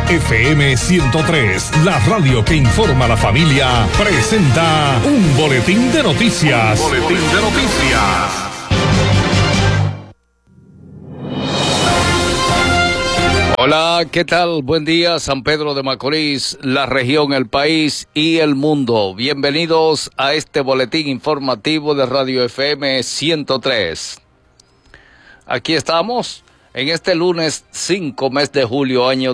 FM 103, la radio que informa a la familia, presenta un boletín de noticias. Hola, ¿qué tal? Buen día, San Pedro de Macorís, la región, el país y el mundo. Bienvenidos a este boletín informativo de Radio FM 103. Aquí estamos en este lunes 5 mes de julio año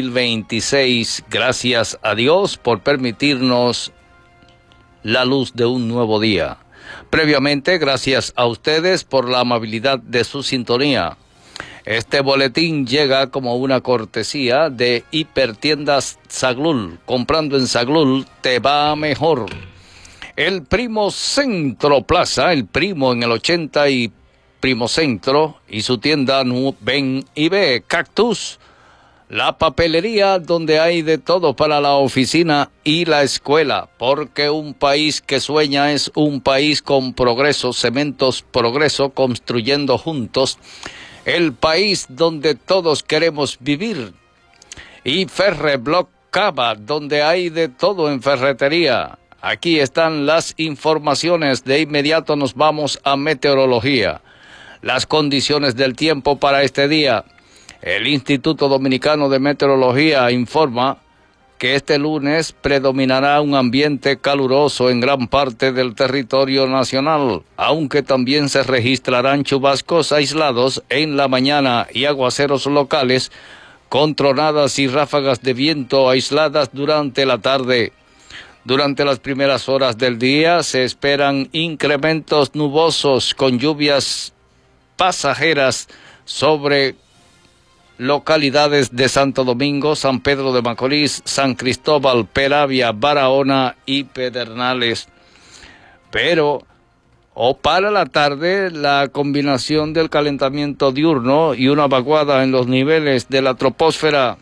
2026. Gracias a Dios por permitirnos la luz de un nuevo día. Previamente, gracias a ustedes por la amabilidad de su sintonía. Este boletín llega como una cortesía de Hipertiendas Saglul. Comprando en Saglul te va mejor. El Primo Centro Plaza, el Primo en el 80 y Primo Centro y su tienda Ven y Ve. Cactus, la papelería donde hay de todo para la oficina y la escuela. Porque un país que sueña es un país con progreso. Cementos Progreso, construyendo juntos el país donde todos queremos vivir. Y Ferreblock Cava, donde hay de todo en ferretería. Aquí están las informaciones. De inmediato nos vamos a meteorología. Las condiciones del tiempo para este día. El Instituto Dominicano de Meteorología informa que este lunes predominará un ambiente caluroso en gran parte del territorio nacional, aunque también se registrarán chubascos aislados en la mañana y aguaceros locales, con tronadas y ráfagas de viento aisladas durante la tarde. Durante las primeras horas del día se esperan incrementos nubosos con lluvias pasajeras sobre localidades de Santo Domingo, San Pedro de Macorís, San Cristóbal, Peravia, Barahona y Pedernales. Pero para la tarde, la combinación del calentamiento diurno y una vaguada en los niveles de la troposfera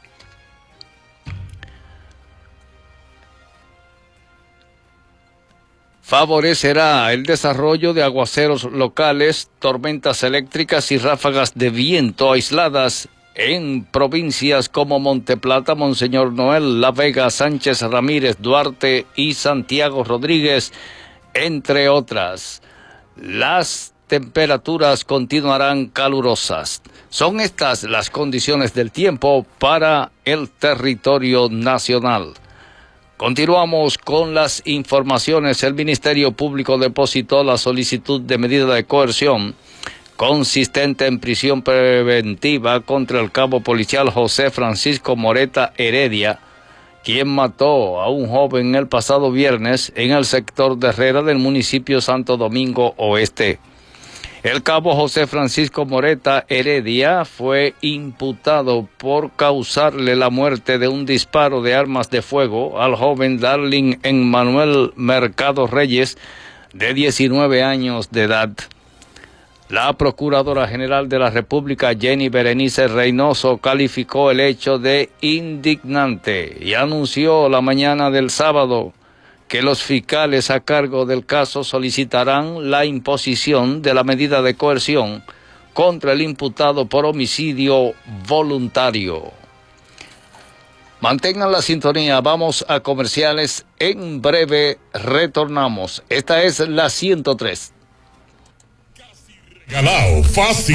favorecerá el desarrollo de aguaceros locales, tormentas eléctricas y ráfagas de viento aisladas en provincias como Monteplata, Monseñor Noel, La Vega, Sánchez Ramírez, Duarte y Santiago Rodríguez, entre otras. Las temperaturas continuarán calurosas. Son estas las condiciones del tiempo para el territorio nacional. Continuamos con las informaciones. El Ministerio Público depositó la solicitud de medida de coerción consistente en prisión preventiva contra el cabo policial José Francisco Moreta Heredia, quien mató a un joven el pasado viernes en el sector de Herrera del municipio Santo Domingo Oeste. El cabo José Francisco Moreta Heredia fue imputado por causarle la muerte de un disparo de armas de fuego al joven Darling Emmanuel Mercado Reyes, de 19 años de edad. La Procuradora General de la República, Jenny Berenice Reynoso, calificó el hecho de indignante y anunció la mañana del sábado que los fiscales a cargo del caso solicitarán la imposición de la medida de coerción contra el imputado por homicidio voluntario. Mantengan la sintonía, vamos a comerciales, en breve retornamos. Esta es la 103. Regalao, fácil.